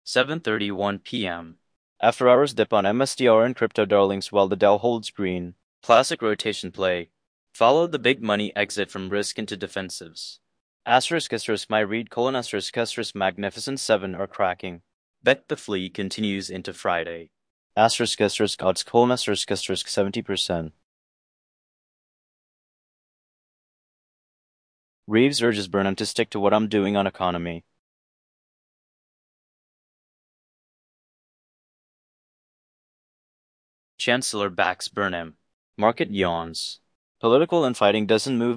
7:31 p.m. After hours dip on MSTR and crypto darlings while the Dow holds green. Classic rotation play. Follow the big money exit from risk into defensives. Asterisk my read : Magnificent 7 are cracking. Bet the flea continues into Friday. Asterisk odds : 70%. Reeves urges Burnham to stick to what I'm doing on economy. Chancellor backs Burnham. Market yawns. Political infighting doesn't move